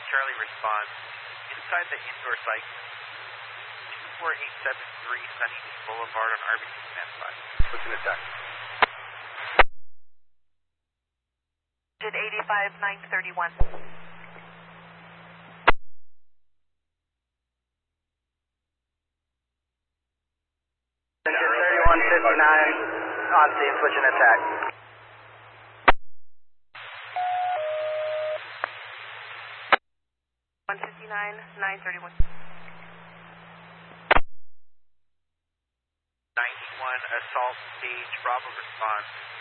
Charlie responds, inside the indoor site, 24873 Sunny Boulevard on RBC standby. What's an attack? 85-931. Engine 3159 on scene, switching attack. $159-931. 91 Assault Stage, Bravo response.